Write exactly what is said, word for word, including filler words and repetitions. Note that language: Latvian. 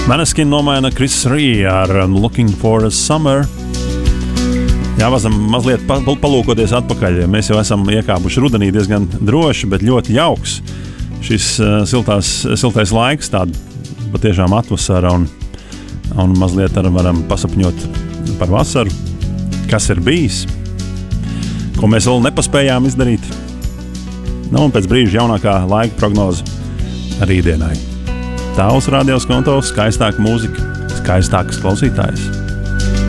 Maneskin nomaina Chris Rea ar Looking for a Summer. Jā, vazam mazliet palūkoties atpakaļ. Mēs jau esam iekāpuši rudenī diezgan droši, bet ļoti jauks. Šis uh, siltās, siltais laiks, tāda patiešām atvasara un, un mazliet ar varam pasapņot par vasaru, kas ir bijis, ko mēs vēl nepaspējām izdarīt. Nu, un pēc brīža jaunākā laika prognoze rītdienai. Tāls radios konto, skaistāka mūzika, skaistākas klausītājas.